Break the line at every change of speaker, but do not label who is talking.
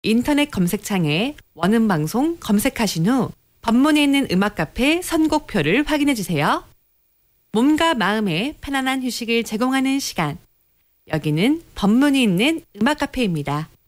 인터넷 검색창에 원음방송 검색하신 후 법문에 있는 음악 카페 선곡표를 확인해 주세요. 몸과 마음의 편안한 휴식을 제공하는 시간. 여기는 법문이 있는 음악 카페입니다.